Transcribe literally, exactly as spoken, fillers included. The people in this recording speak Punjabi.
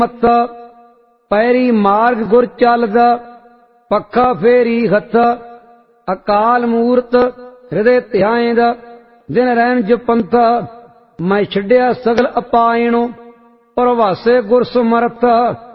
ਮੱਤ ਪੈਰੀ ਮਾਰਗ ਗੁਰ ਚੱਲਦਾ ਪੱਖਾ ਫੇਰੀ ਹੱਥ ਅਕਾਲ ਮੂਰਤ ਹਿਰਦੇ ਧਿਆਇਂਦਾ ਦਿਨ ਰਹਿਣ ਜਪੰਥਾ ਮੈਂ ਛੱਡਿਆ ਸਗਲ ਅਪਾਇਣੋ ਪ੍ਰਵਾਸੇ ਗੁਰ ਸਮਰਥ